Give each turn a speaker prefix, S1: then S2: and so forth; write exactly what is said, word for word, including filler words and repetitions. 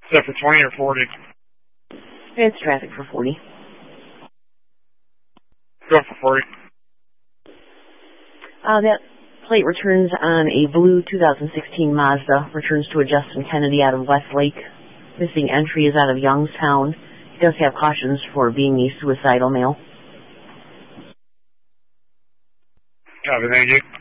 S1: Is that for twenty or forty?
S2: It's traffic for forty.
S1: Go for forty.
S2: Uh, that plate returns on a blue two thousand sixteen Mazda. Returns to a Justin Kennedy out of Westlake. Missing entry is out of Youngstown. He does have cautions for being a suicidal male.
S1: Copy, thank you.